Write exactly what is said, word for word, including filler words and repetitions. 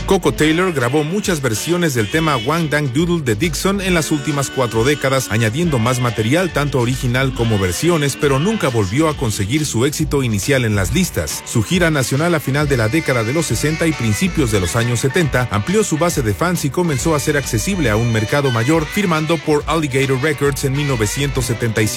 Koko Taylor grabó muchas versiones del tema Wang Dang Doodle de Dixon en las últimas cuatro décadas, añadiendo más material tanto original como versiones, pero nunca volvió a conseguir su éxito inicial en las listas. Su gira nacional a final de la década de los sesenta y principios de los años setenta amplió su base de fans y comenzó a ser accesible a un mercado mayor, firmando por Alligator Records en mil novecientos setenta y cinco.